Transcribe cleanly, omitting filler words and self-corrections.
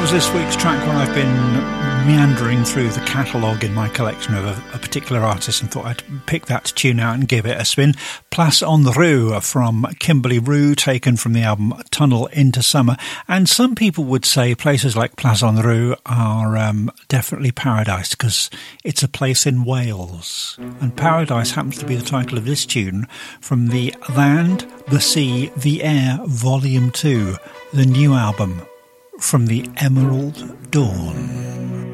was this week's track when I've been meandering through the catalogue in my collection of a particular artist and thought I'd pick that tune out and give it a spin. Place en Rue from Kimberly Rue, taken from the album Tunnel into Summer. And some people would say places like Place en Rue are definitely paradise because it's a place in Wales. And Paradise happens to be the title of this tune from the Land, the Sea, the Air Volume 2, the new album from the Emerald Dawn.